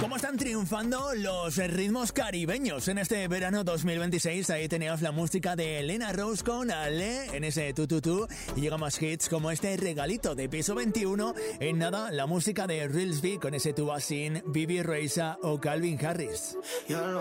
¿Cómo están triunfando los ritmos caribeños en este verano 2026? Ahí teníamos la música de Elena Rose con Ale en ese tu. Y llega más hits como este regalito de Piso 21. En nada, la música de Reelsby con ese Tuba Sin, Bibi Reisa o Calvin Harris.